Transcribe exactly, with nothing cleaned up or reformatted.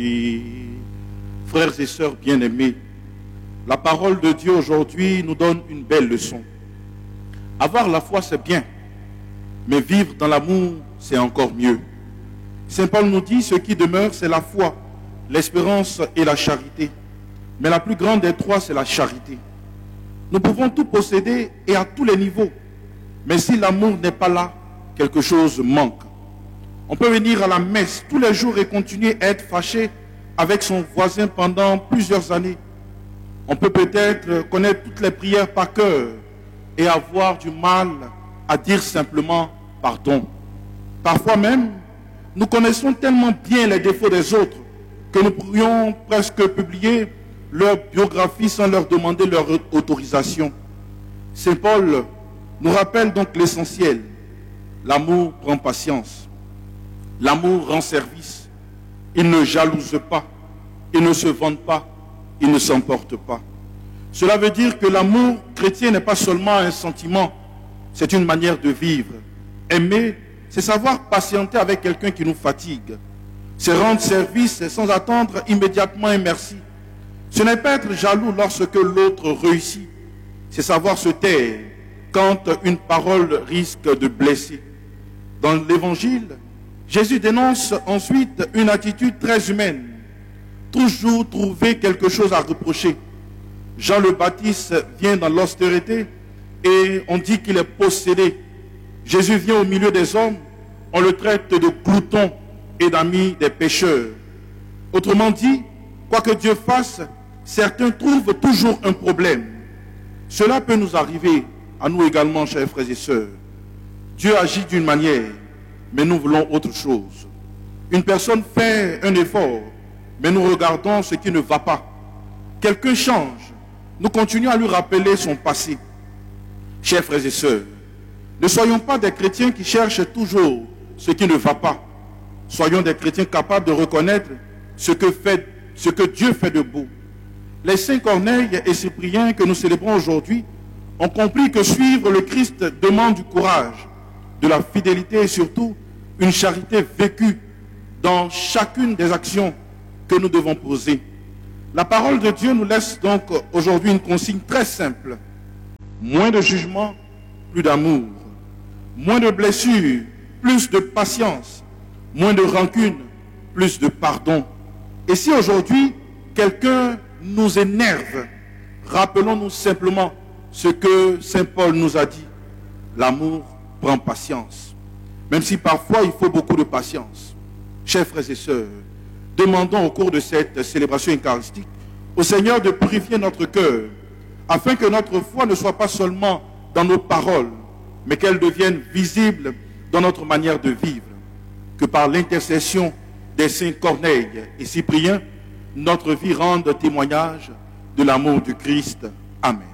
Frères et sœurs bien-aimés, la parole de Dieu aujourd'hui nous donne une belle leçon. Avoir la foi, c'est bien, mais vivre dans l'amour, c'est encore mieux. Saint Paul nous dit, ce qui demeure, c'est la foi, l'espérance et la charité. Mais la plus grande des trois, c'est la charité. Nous pouvons tout posséder et à tous les niveaux. Mais si l'amour n'est pas là, quelque chose manque. On peut venir à la messe tous les jours et continuer à être fâché avec son voisin pendant plusieurs années. On peut peut-être connaître toutes les prières par cœur et avoir du mal à dire simplement pardon. Parfois même, nous connaissons tellement bien les défauts des autres que nous pourrions presque publier leur biographie sans leur demander leur autorisation. Saint Paul nous rappelle donc l'essentiel. L'amour prend patience. L'amour rend service. Il ne jalouse pas. Il ne se vante pas. Il ne s'emporte pas. Cela veut dire que l'amour chrétien n'est pas seulement un sentiment, c'est une manière de vivre. Aimer, c'est savoir patienter avec quelqu'un qui nous fatigue. C'est rendre service sans attendre immédiatement un merci. Ce n'est pas être jaloux lorsque l'autre réussit. C'est savoir se taire quand une parole risque de blesser. Dans l'Évangile, Jésus dénonce ensuite une attitude très humaine. Toujours trouver quelque chose à reprocher. Jean le Baptiste vient dans l'austérité et on dit qu'il est possédé. Jésus vient au milieu des hommes, on le traite de glouton et d'ami des pécheurs. Autrement dit, quoi que Dieu fasse, certains trouvent toujours un problème. Cela peut nous arriver à nous également, chers frères et sœurs. Dieu agit d'une manière, mais nous voulons autre chose. Une personne fait un effort, mais nous regardons ce qui ne va pas. Quelqu'un change, nous continuons à lui rappeler son passé. Chers frères et sœurs, ne soyons pas des chrétiens qui cherchent toujours ce qui ne va pas. Soyons des chrétiens capables de reconnaître ce que, fait, ce que Dieu fait de beau. Les saints Corneille et Cyprien que nous célébrons aujourd'hui ont compris que suivre le Christ demande du courage, de la fidélité et surtout une charité vécue dans chacune des actions que nous devons poser. La parole de Dieu nous laisse donc aujourd'hui une consigne très simple. Moins de jugement, plus d'amour. Moins de blessures, plus de patience. Moins de rancune, plus de pardon. Et si aujourd'hui, quelqu'un nous énerve, rappelons-nous simplement ce que Saint Paul nous a dit. L'amour prend patience. Même si parfois il faut beaucoup de patience. Chers frères et sœurs, demandons au cours de cette célébration eucharistique au Seigneur de purifier notre cœur afin que notre foi ne soit pas seulement dans nos paroles, mais qu'elle devienne visible dans notre manière de vivre. Que par l'intercession des saints Corneille et Cyprien, notre vie rende témoignage de l'amour du Christ. Amen.